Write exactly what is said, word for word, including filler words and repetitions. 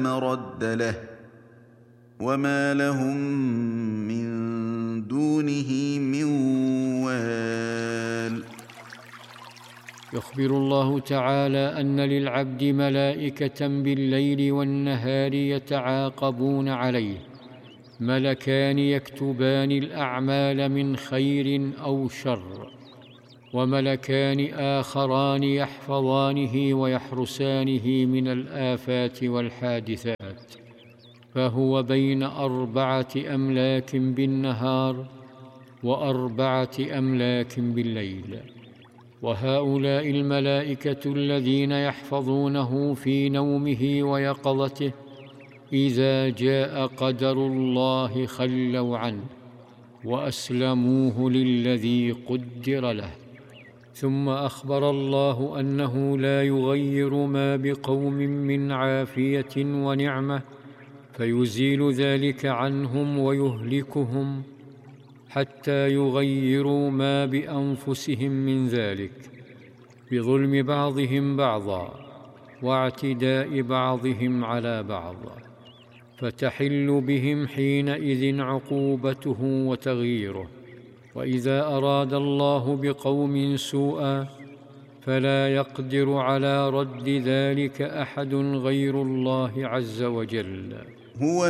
مرد له وما لهم من دونه من وال. يخبر الله تعالى أن للعبد ملائكة بالليل والنهار يتعاقبون عليه، ملكان يكتبان الأعمال من خير أو شر، وملكان آخران يحفظانه ويحرسانه من الآفات والحادثات، فهو بين أربعة أملاك بالنهار وأربعة أملاك بالليل. وهؤلاء الملائكة الذين يحفظونه في نومه ويقظته إذا جاء قدر الله خلوا عنه وأسلموه للذي قدر له. ثم أخبر الله أنه لا يغير ما بقوم من عافية ونعمة فيزيل ذلك عنهم ويهلكهم حتى يغيروا ما بأنفسهم من ذلك بظلم بعضهم بعضا واعتداء بعضهم على بعض، فتحل بهم حينئذ عقوبته وتغييره. وإذا أراد الله بقوم سوءا فلا يقدر على رد ذلك أحد غير الله عز وجل. هو